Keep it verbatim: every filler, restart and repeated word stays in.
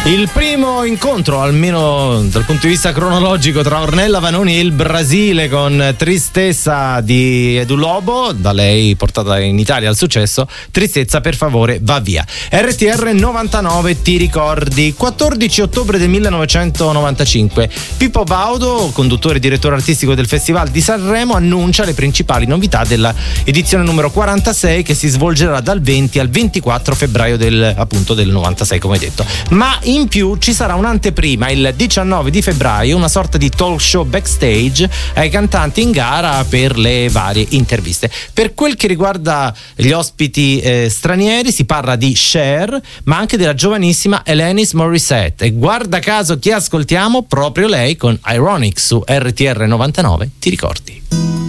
Il primo incontro, almeno dal punto di vista cronologico, tra Ornella Vanoni e il Brasile, con Tristezza di Edu Lobo, da lei portata in Italia al successo. Tristezza, per favore, va via. R T R novantanove, ti ricordi? quattordici ottobre del millenovecentonovantacinque, Pippo Baudo, conduttore e direttore artistico del Festival di Sanremo, annuncia le principali novità della edizione numero quarantasei, che si svolgerà dal venti al ventiquattro febbraio del, appunto, del novantasei, come detto. Ma in più ci sarà un'anteprima il diciannove di febbraio, una sorta di talk show backstage ai cantanti in gara per le varie interviste. Per quel che riguarda gli ospiti eh, stranieri, si parla di Cher, ma anche della giovanissima Alanis Morissette, e guarda caso chi ascoltiamo? Proprio lei con Ironic su R T R novantanove, ti ricordi?